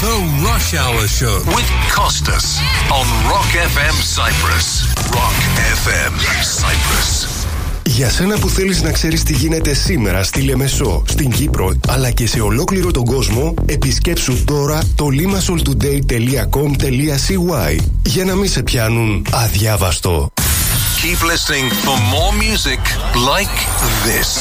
The Rush Hour Show with Costas on Rock FM Cyprus. Rock FM Cyprus. Για σένα που θέλεις να ξέρεις τι γίνεται σήμερα στη Λεμεσό, στην Κύπρο, αλλά και σε ολόκληρο τον κόσμο, επισκέψου τώρα το limasoltoday.com.cy για να μην σε πιάνουν αδιάβαστο. Keep listening for more music like this.